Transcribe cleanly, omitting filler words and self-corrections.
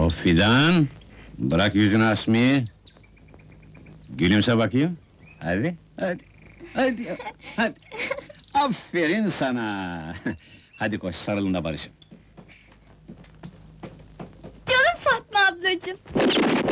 Of Fidan! Bırak yüzünü asmayı! Gülümse bakayım! Hadi, hadi! Hadi! Aferin sana! Hadi koş, sarılın da barışın! Canım Fatma ablacığım!